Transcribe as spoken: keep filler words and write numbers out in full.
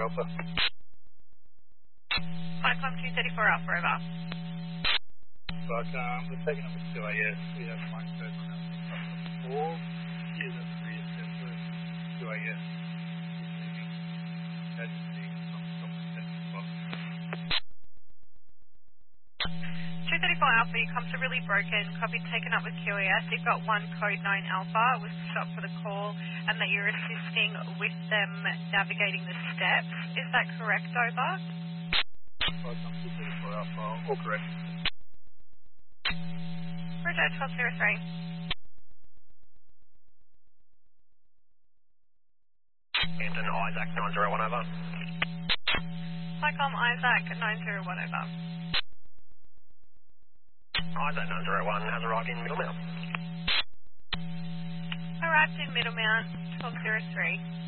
Alpha. Cyclone two thirty-four Alpha, over. But um, we're taking up with two A S. We have one code on our four. Yeah, that's a reassessor. two A S. Emergency from comprehensive box. two thirty-four Alpha, you come to really broken. Copy taken up with Q A S. You've got one code nine Alpha. It was shot for the call and that you're assisting with them navigating the steps. Is that correct, over? Cyclone two thirty-four Alpha. All correct. Roger, twelve zero three. Hampton Isaac nine zero one, over. Cyclone Isaac nine zero one, over. Isaac nine zero one has arrived in Middlemount. Arrived in Middlemount, twelve zero three.